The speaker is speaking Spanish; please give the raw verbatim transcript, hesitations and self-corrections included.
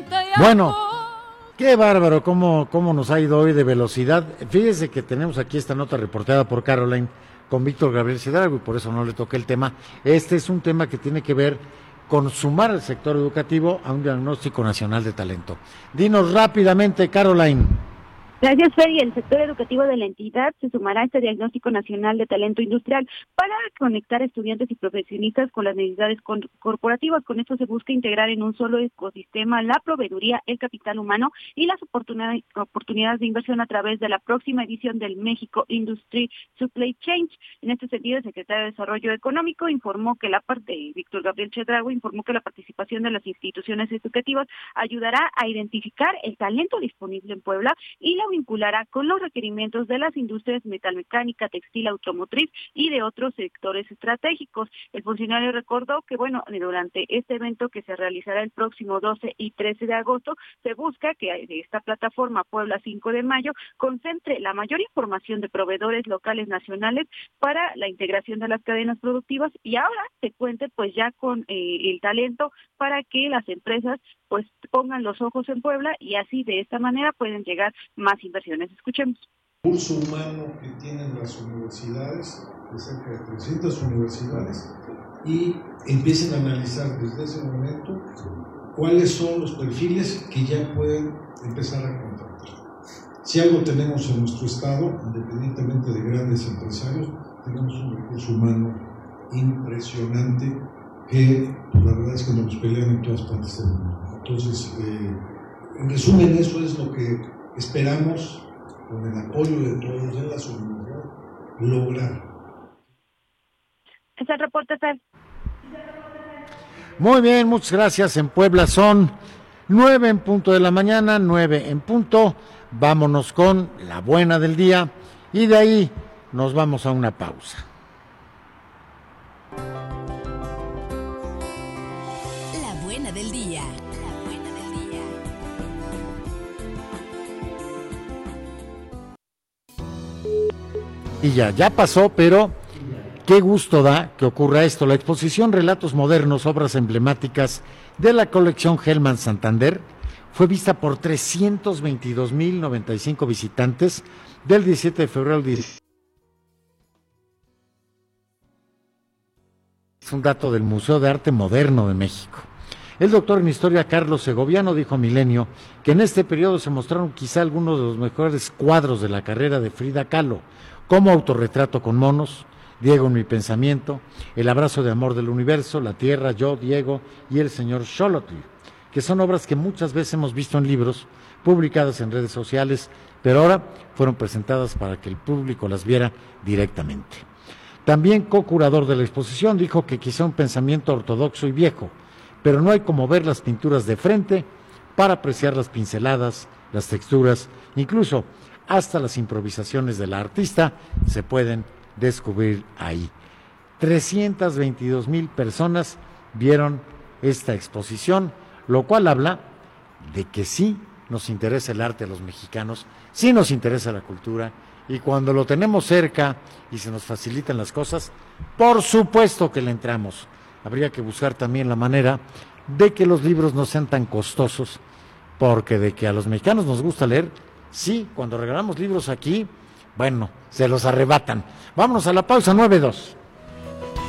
Bueno, qué bárbaro, cómo, cómo nos ha ido hoy de velocidad. Fíjese que tenemos aquí esta nota reportada por Caroline con Víctor Gabriel Hidalgo y por eso no le toqué el tema. Este es un tema que tiene que ver con sumar al sector educativo a un diagnóstico nacional de talento. Dinos rápidamente, Caroline. Gracias, Freddy. El sector educativo de la entidad se sumará a este diagnóstico nacional de talento industrial para conectar estudiantes y profesionistas con las necesidades con, corporativas. Con esto se busca integrar en un solo ecosistema la proveeduría, el capital humano y las oportunidades, oportunidades de inversión a través de la próxima edición del México Industry Supply Chain. En este sentido, el secretario de Desarrollo Económico informó que la parte, Víctor Gabriel Chedraui informó que la participación de las instituciones educativas ayudará a identificar el talento disponible en Puebla y la vinculará con los requerimientos de las industrias metalmecánica, textil, automotriz y de otros sectores estratégicos. El funcionario recordó que, bueno, durante este evento que se realizará el próximo doce y trece de agosto, se busca que esta plataforma Puebla cinco de mayo concentre la mayor información de proveedores locales nacionales para la integración de las cadenas productivas y ahora se cuente pues ya con eh, el talento para que las empresas pues pongan los ojos en Puebla y así de esta manera pueden llegar más inversiones. Escuchemos. El curso humano que tienen las universidades, de cerca de trescientas universidades, y empiecen a analizar desde ese momento cuáles son los perfiles que ya pueden empezar a contratar. Si algo tenemos en nuestro estado, independientemente de grandes empresarios, tenemos un recurso humano impresionante que pues, la verdad es que nos pelean en todas partes del mundo. Entonces, eh, en resumen, eso es lo que esperamos, con el apoyo de todos de la sociedad, lograr. Es el reporte, Fer. Muy bien, muchas gracias. En Puebla son nueve en punto de la mañana, nueve en punto. Vámonos con la buena del día y de ahí nos vamos a una pausa. La buena del día. Y ya, ya pasó, pero qué gusto da que ocurra esto. La exposición Relatos Modernos, Obras Emblemáticas de la colección Hellman Santander fue vista por trescientos veintidós mil noventa y cinco visitantes del diecisiete de febrero al diez. Es un dato del Museo de Arte Moderno de México. El doctor en Historia Carlos Segoviano dijo a Milenio que en este periodo se mostraron quizá algunos de los mejores cuadros de la carrera de Frida Kahlo, como Autorretrato con monos, Diego en mi pensamiento, El abrazo de amor del universo, La tierra, yo, Diego y el señor Xolotl, que son obras que muchas veces hemos visto en libros, publicadas en redes sociales, pero ahora fueron presentadas para que el público las viera directamente. También co-curador de la exposición dijo que quizá un pensamiento ortodoxo y viejo, pero no hay como ver las pinturas de frente para apreciar las pinceladas, las texturas, incluso hasta las improvisaciones de la artista se pueden descubrir ahí. trescientas veintidós mil personas vieron esta exposición, lo cual habla de que sí nos interesa el arte a los mexicanos, sí nos interesa la cultura, y cuando lo tenemos cerca y se nos facilitan las cosas, por supuesto que le entramos. Habría que buscar también la manera de que los libros no sean tan costosos, porque de que a los mexicanos nos gusta leer, sí, cuando regalamos libros aquí, bueno, se los arrebatan. Vámonos a la pausa, nueve dos.